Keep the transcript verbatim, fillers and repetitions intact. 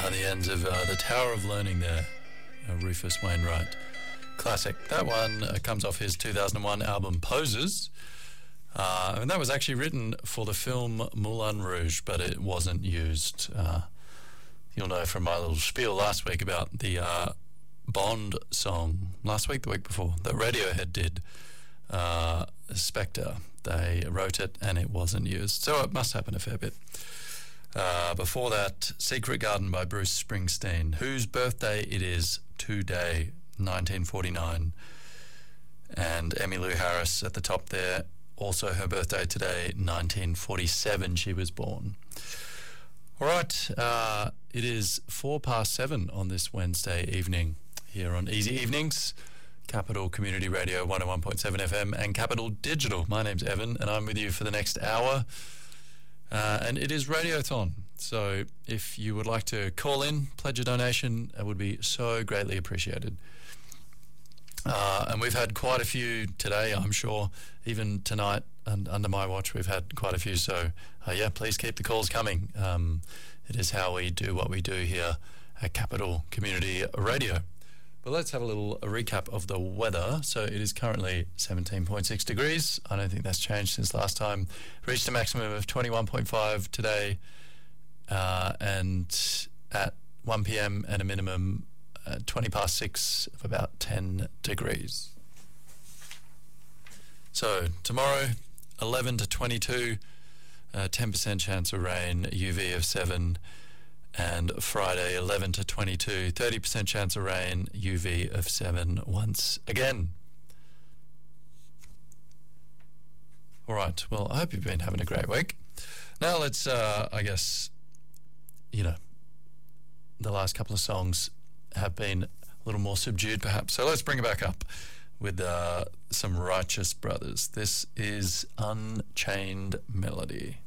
uh, the ends of uh, The Tower of Learning there, uh, Rufus Wainwright. Classic. That one uh, comes off his two thousand one album Poses. Uh, and that was actually written for the film Moulin Rouge, but it wasn't used. Uh, you'll know from my little spiel last week about the uh, Bond song, last week, the week before, that Radiohead did, uh, Spectre. They wrote it and it wasn't used. So it must happen a fair bit. Uh, before that, Secret Garden by Bruce Springsteen, whose birthday it is today, nineteen forty-nine. And Emmylou Harris at the top there, also her birthday today, nineteen forty-seven, she was born. All right, uh, it is four past seven on this Wednesday evening here on Easy Evenings, Capital Community Radio one oh one point seven F M and Capital Digital. My name's Evan and I'm with you for the next hour. Uh, and it is Radiothon. So if you would like to call in, pledge a donation, it would be so greatly appreciated. Uh, and we've had quite a few today, I'm sure. Even tonight, and under my watch, we've had quite a few. So, uh, yeah, please keep the calls coming. Um, it is how we do what we do here at Capital Community Radio. But let's have a little a recap of the weather. So it is currently seventeen point six degrees. I don't think that's changed since last time. Reached a maximum of twenty-one point five today, uh, and at one p.m. and a minimum uh, twenty past six of about ten degrees. So tomorrow, eleven to twenty-two, uh, ten percent chance of rain, U V of seven. And Friday, eleven to twenty-two, thirty percent chance of rain, U V of seven once again. All right, well, I hope you've been having a great week. Now let's, uh, I guess, you know, the last couple of songs have been a little more subdued perhaps. So let's bring it back up with uh, some Righteous Brothers. This is Unchained Melody.